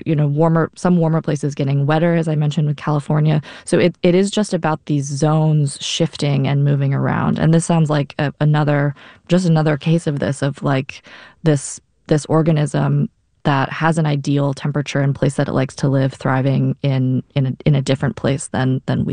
some warmer places getting wetter, as I mentioned with California. So it is just about these zones shifting and moving around. And this sounds like another case of this, of like this organism that has an ideal temperature and place that it likes to live, thriving in a different place than we